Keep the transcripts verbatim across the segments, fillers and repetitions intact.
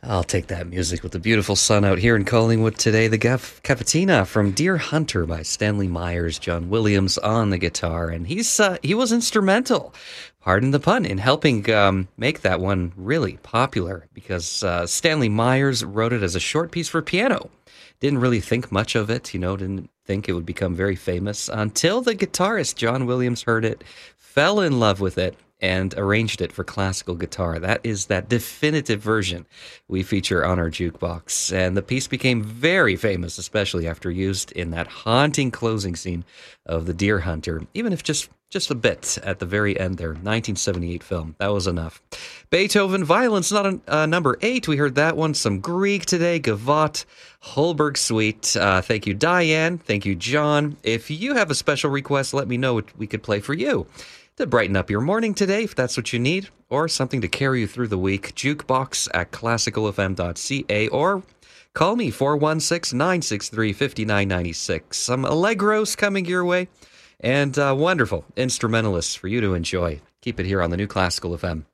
I'll take that music with the beautiful sun out here in Collingwood today. The Gav- Cavatina from Deer Hunter by Stanley Myers, John Williams on the guitar, and he's uh, he was instrumental, pardon the pun, in helping um, make that one really popular because uh, Stanley Myers wrote it as a short piece for piano. Didn't really think much of it, you know, didn't think it would become very famous until the guitarist John Williams heard it, fell in love with it, and arranged it for classical guitar. That is that definitive version we feature on our jukebox. And the piece became very famous, especially after used in that haunting closing scene of The Deer Hunter, even if just, just a bit at the very end there. nineteen seventy-eight film. That was enough. Beethoven, Violence, not a uh, number eight. We heard that one. Some Grieg today. Gavotte, Holberg Suite. Uh, thank you, Diane. Thank you, John. If you have a special request, let me know what we could play for you to brighten up your morning today, if that's what you need, or something to carry you through the week. Jukebox at classical f m dot c a, or call me, four one six, nine six three, five nine nine six. Some Allegros coming your way, and uh, wonderful instrumentalists for you to enjoy. Keep it here on the New Classical F M.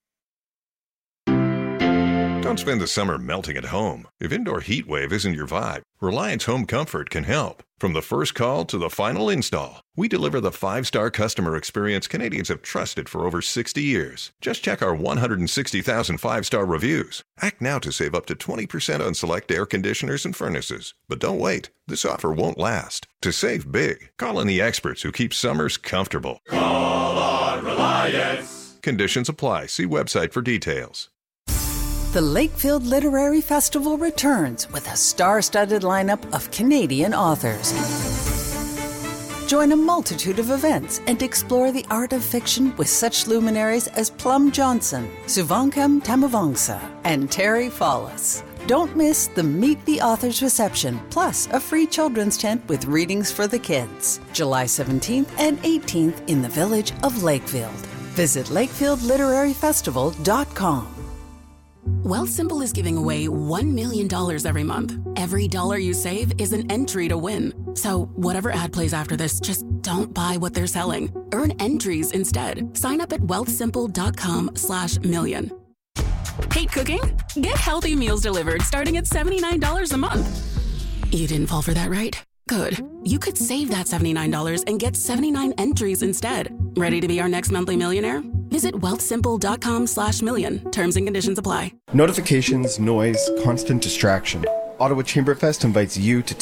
Don't spend the summer melting at home. If indoor heat wave isn't your vibe, Reliance Home Comfort can help. From the first call to the final install, we deliver the five-star customer experience Canadians have trusted for over sixty years. Just check our one hundred sixty thousand five-star reviews. Act now to save up to twenty percent on select air conditioners and furnaces. But don't wait. This offer won't last. To save big, call on the experts who keep summers comfortable. Call on Reliance. Conditions apply. See website for details. The Lakefield Literary Festival returns with a star-studded lineup of Canadian authors. Join a multitude of events and explore the art of fiction with such luminaries as Plum Johnson, Suvankam Tamavangsa, and Terry Fallis. Don't miss the Meet the Authors reception, plus a free children's tent with readings for the kids. July seventeenth and eighteenth in the village of Lakefield. Visit lakefield literary festival dot com. Wealthsimple is giving away one million dollars every month. Every dollar you save is an entry to win. So whatever ad plays after this, just don't buy what they're selling. Earn entries instead. Sign up at wealthsimple.com slash million. Hate cooking? Get healthy meals delivered starting at seventy-nine dollars a month. You didn't fall for that, right? Good. You could save that seventy-nine dollars and get seventy-nine entries instead. Ready to be our next monthly millionaire? Visit wealthsimple.com slash million. Terms and conditions apply. Notifications, noise, constant distraction. Ottawa Chamberfest invites you to